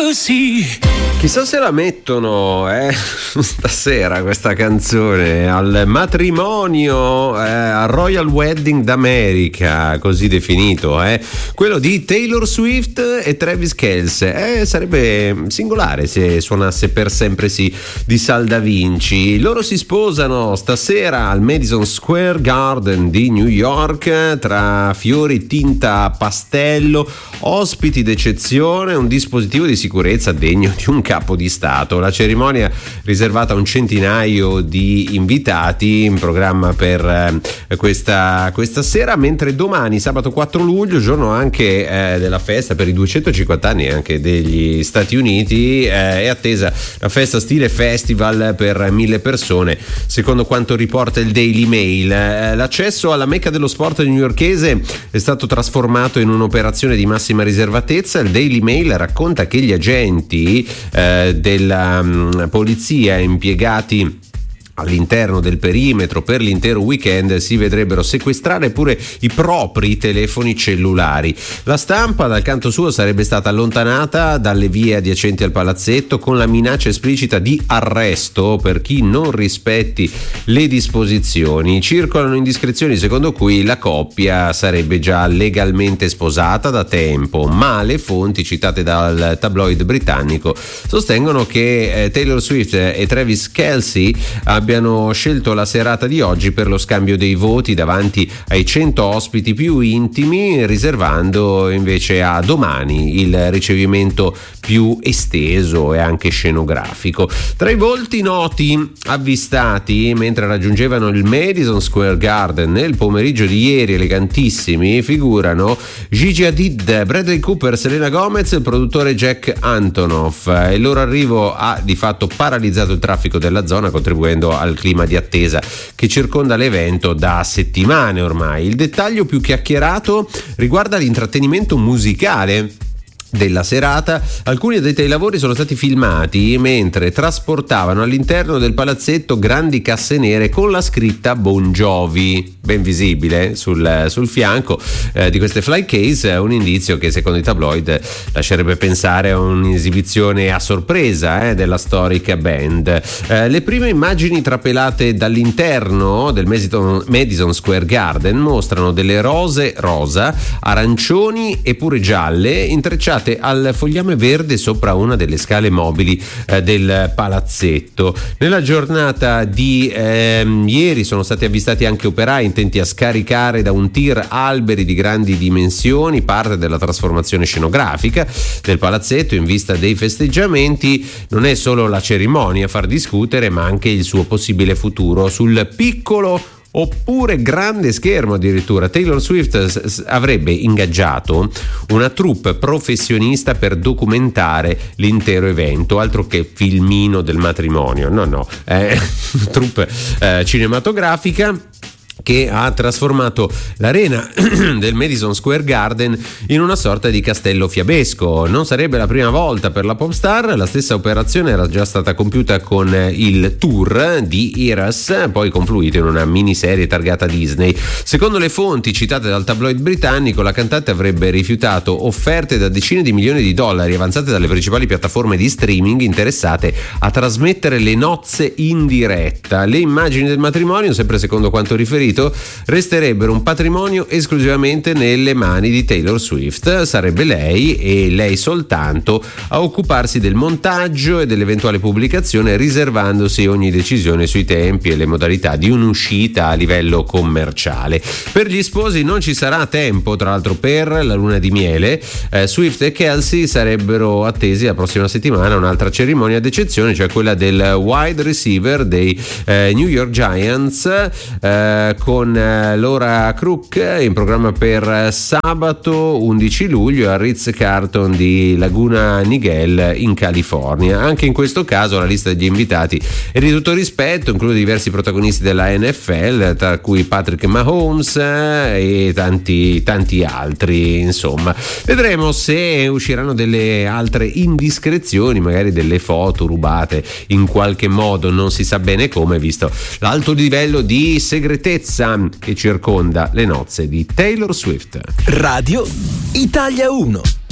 Chissà se la mettono stasera questa canzone al matrimonio, al Royal Wedding d'America, così definito, quello di Taylor Swift e Travis Kelce. Sarebbe singolare se suonasse Per sempre sì di Sal Da Vinci. Loro si sposano stasera al Madison Square Garden di New York, tra fiori, tinta pastello, ospiti d'eccezione, un dispositivo di sicurezza degno di un capo di Stato. La cerimonia, riservata a un centinaio di invitati, in programma per questa sera, mentre domani, sabato 4 luglio, giorno anche della festa per i 250 anni anche degli Stati Uniti, è attesa la festa stile festival per 1000 persone, secondo quanto riporta il Daily Mail. L'accesso alla Mecca dello sport newyorkese è stato trasformato in un'operazione di massima riservatezza. Il Daily Mail racconta che gli agenti della polizia impiegati all'interno del perimetro per l'intero weekend si vedrebbero sequestrare pure i propri telefoni cellulari. La stampa, dal canto suo, sarebbe stata allontanata dalle vie adiacenti al palazzetto con la minaccia esplicita di arresto per chi non rispetti le disposizioni. Circolano indiscrezioni secondo cui la coppia sarebbe già legalmente sposata da tempo, ma le fonti citate dal tabloid britannico sostengono che Taylor Swift e Travis Kelce abbiano scelto la serata di oggi per lo scambio dei voti davanti ai 100 ospiti più intimi, riservando invece a domani il ricevimento più esteso e anche scenografico. Tra i volti noti avvistati mentre raggiungevano il Madison Square Garden nel pomeriggio di ieri, elegantissimi, figurano Gigi Hadid, Bradley Cooper, Selena Gomez e il produttore Jack Antonoff. Il loro arrivo ha di fatto paralizzato il traffico della zona, contribuendo al clima di attesa che circonda l'evento da settimane ormai. Il dettaglio più chiacchierato riguarda l'intrattenimento musicale della serata. Alcuni addetti ai lavori sono stati filmati mentre trasportavano all'interno del palazzetto grandi casse nere con la scritta Bon Jovi, ben visibile sul fianco di queste fly case, un indizio che secondo i tabloid lascerebbe pensare a un'esibizione a sorpresa della storica band. Le prime immagini trapelate dall'interno del Madison Square Garden mostrano delle rose rosa, arancioni e pure gialle intrecciate al fogliame verde sopra una delle scale mobili del palazzetto. Nella giornata di ieri sono stati avvistati anche operai intenti a scaricare da un tir alberi di grandi dimensioni, parte della trasformazione scenografica del palazzetto in vista dei festeggiamenti. Non è solo la cerimonia a far discutere, ma anche il suo possibile futuro sul piccolo oppure grande schermo. Addirittura Taylor Swift avrebbe ingaggiato una troupe professionista per documentare l'intero evento, altro che filmino del matrimonio, no, troupe cinematografica che ha trasformato l'arena del Madison Square Garden in una sorta di castello fiabesco. Non sarebbe la prima volta per la popstar, la stessa operazione era già stata compiuta con il tour di Eras, poi confluito in una miniserie targata Disney. Secondo le fonti citate dal tabloid britannico, la cantante avrebbe rifiutato offerte da decine di milioni di dollari avanzate dalle principali piattaforme di streaming interessate a trasmettere le nozze in diretta. Le immagini del matrimonio, sempre secondo quanto riferito, resterebbero un patrimonio esclusivamente nelle mani di Taylor Swift. Sarebbe lei e lei soltanto a occuparsi del montaggio e dell'eventuale pubblicazione, riservandosi ogni decisione sui tempi e le modalità di un'uscita a livello commerciale. Per gli sposi non ci sarà tempo, tra l'altro, per la luna di miele. Swift e Kelce sarebbero attesi la prossima settimana un'altra cerimonia d'eccezione, cioè quella del wide receiver dei New York Giants, con Laura Crook in programma per sabato 11 luglio al Ritz-Carlton di Laguna Niguel in California. Anche in questo caso la lista degli invitati è di tutto rispetto, include diversi protagonisti della NFL, tra cui Patrick Mahomes e tanti altri. Insomma, vedremo se usciranno delle altre indiscrezioni, magari delle foto rubate in qualche modo, non si sa bene come, visto l'alto livello di segretezza che circonda le nozze di Taylor Swift. Radio Italia 1.